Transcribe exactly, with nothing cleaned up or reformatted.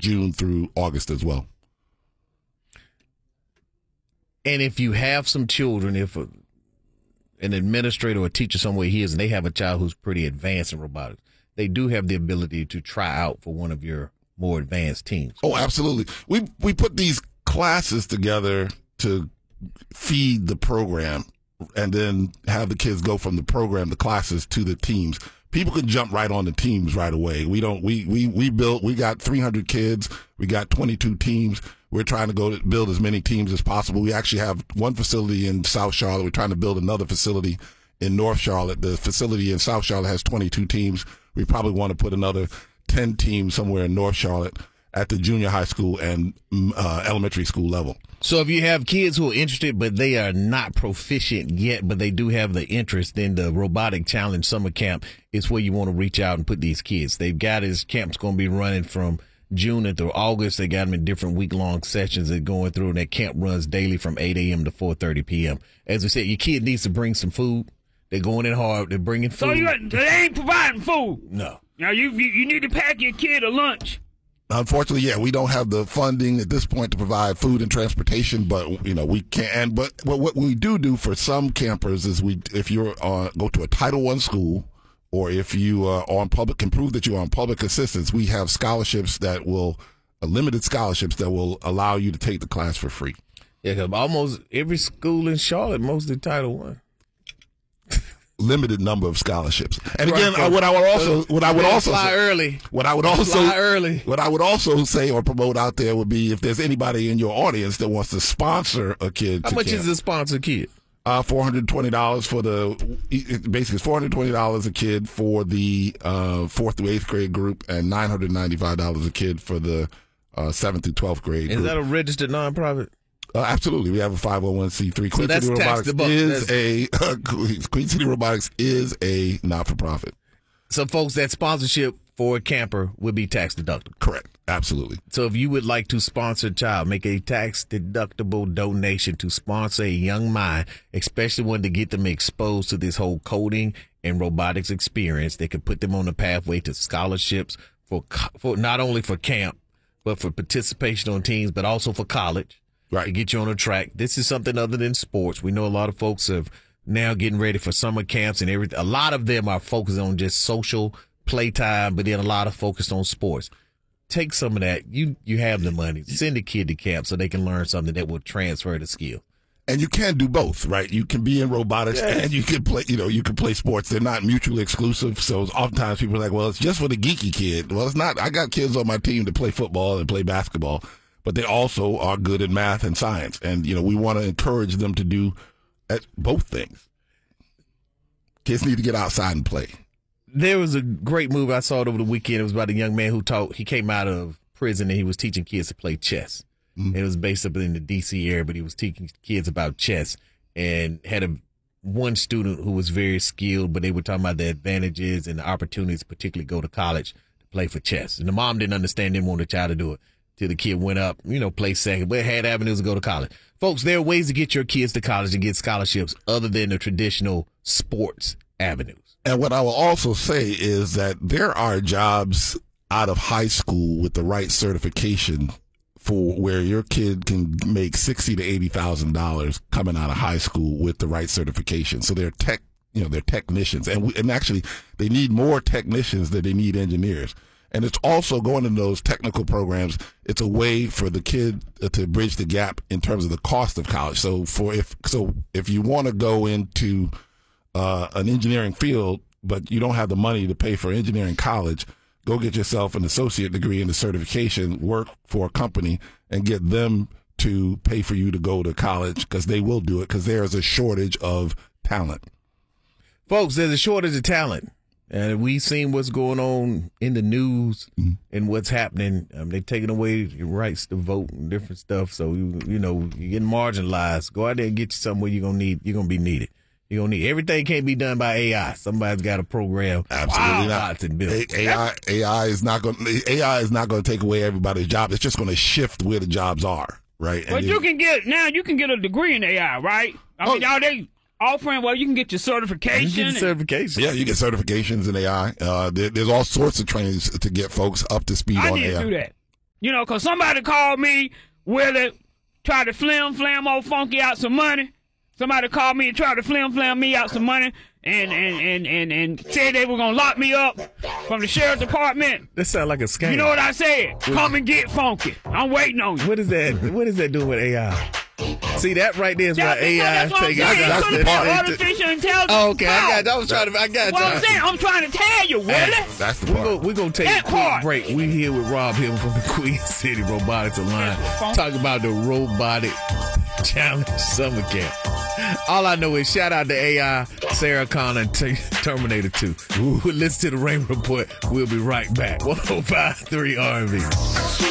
June through August as well. And if you have some children, if a, an administrator or a teacher somewhere here is and they have a child who's pretty advanced in robotics, they do have the ability to try out for one of your more advanced teams. Oh, absolutely. We we put these classes together to feed the program and then have the kids go from the program, the classes, to the teams. People can jump right on the teams right away. We don't. We we we built. We got three hundred kids. We got twenty-two teams. We're trying to go to build as many teams as possible. We actually have one facility in South Charlotte. We're trying to build another facility in North Charlotte. The facility in South Charlotte has twenty-two teams. We probably want to put another ten teams somewhere in North Charlotte at the junior high school and uh, elementary school level. So if you have kids who are interested, but they are not proficient yet, but they do have the interest, then the Robotic Challenge Summer Camp is where you want to reach out and put these kids. They've got his camp's going to be running from June through August. They got them in different week-long sessions they're going through, and that camp runs daily from eight a.m. to four thirty p.m. As we said, your kid needs to bring some food. They're going in hard. They're bringing food. So you, they ain't providing food? No. Now, you, you, you need to pack your kid a lunch. Unfortunately, yeah, we don't have the funding at this point to provide food and transportation, but you know we can. But, but what we do do for some campers is we, if you're uh, go to a Title One school, or if you are on public, can prove that you're on public assistance, we have scholarships that will, uh, limited scholarships that will allow you to take the class for free. Yeah, because almost every school in Charlotte, mostly Title One. Limited number of scholarships, and again, right. what I would also, what I would also, fly say, early. What I would also, fly early. What I would also say or promote out there would be if there's anybody in your audience that wants to sponsor a kid. How to much camp, is a sponsor kid? Uh, four hundred twenty dollars for the basically it's four hundred twenty dollars a kid for the uh, fourth through eighth grade group, and nine hundred ninety five dollars a kid for the uh, seventh through twelfth grade. Is group. that a registered nonprofit? Uh, absolutely, we have a five oh one c three. So Queen that's City tax Robotics deduct- is a uh, Queen City Robotics is a not for profit. So, folks, that sponsorship for a camper would be tax deductible. Correct, absolutely. So, if you would like to sponsor a child, make a tax deductible donation to sponsor a young mind, especially one to get them exposed to this whole coding and robotics experience. They could put them on the pathway to scholarships for for not only for camp, but for participation on teams, but also for college. Right. To get you on a track. This is something other than sports. We know a lot of folks are now getting ready for summer camps and everything. A lot of them are focused on just social playtime, but then a lot of focused on sports. Take some of that. You you have the money. Send a kid to camp so they can learn something that will transfer the skill. And you can do both, right? You can be in robotics yes. and you can play, you know, you can play sports. They're not mutually exclusive. So oftentimes people are like, well, it's just for the geeky kid. Well, it's not. I got kids on my team to play football and play basketball, but they also are good at math and science. And, you know, we want to encourage them to do both things. Kids need to get outside and play. There was a great movie I saw it over the weekend. It was about a young man who taught, he came out of prison and he was teaching kids to play chess. Mm-hmm. It was based up in the D C area, but he was teaching kids about chess and had a one student who was very skilled, but they were talking about the advantages and the opportunities, particularly go to college to play for chess. And the mom didn't understand, didn't want the child to do it. Till the kid went up, you know, play second, but had avenues to go to college. Folks, there are ways to get your kids to college and get scholarships other than the traditional sports avenues. And what I will also say is that there are jobs out of high school with the right certification for where your kid can make sixty to eighty thousand dollars coming out of high school with the right certification. So they're tech, you know, they're technicians, and we, and actually they need more technicians than they need engineers. And it's also going into those technical programs. It's a way for the kid to bridge the gap in terms of the cost of college. So for if so, if you want to go into uh, an engineering field, but you don't have the money to pay for engineering college, go get yourself an associate degree in the certification, work for a company, and get them to pay for you to go to college, because they will do it, because there is a shortage of talent. Folks, there's a shortage of talent. And we've seen what's going on in the news mm-hmm. and what's happening. Um, they're taking away your rights to vote and different stuff. So, you, you know, you're getting marginalized. Go out there and get you somewhere you're going to need. You're going to be needed. You're going to need everything. Can't be done by A I. Somebody's got a program. Absolutely wow, not. A- AI, A I is not going. A I is not going to take away everybody's job. It's just going to shift where the jobs are, right? But and you then, can get now. You can get a degree in A I, right? I oh, mean, are they offering? Well, you can get your certification. You get certification. Yeah, you get certifications in A I. Uh, there, there's all sorts of trainings to get folks up to speed I on need A I. to do that. You know, because somebody called me, Willie, tried to flim flam old Funky out some money. Somebody called me and tried to flim flam me out some money and, and, and, and, and said they were going to lock me up from the sheriff's department. That sounds like a scam. You know what I said? Come and get funky. I'm waiting on you. What is that? What is that doing with A I? See, that right there is why That- A I is that's what I'm taking. saying. that's It the could've part. been artificial intelligence. Oh, okay, I power. got. I was trying to. I got. What I'm you. saying, I'm trying to tell you, Willie. That's the We're part. gonna, we're gonna take That a quick part. break. We here with Rob Hill from the Queen City Robotics Alliance, Yes, talking about the Robotic Challenge Summer Camp. All I know is shout out to A I, Sarah Connor, and T- Terminator two. We'll listen to the Rain Report. We'll be right back. one oh five point three R and B.